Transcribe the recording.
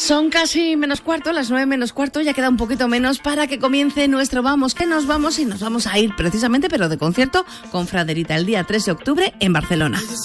Son casi menos cuarto, las 9 menos cuarto, ya queda un poquito menos para que comience nuestro Vamos, que nos vamos, y nos vamos a ir precisamente, pero de concierto, con Fraderita el día 3 de octubre en Barcelona.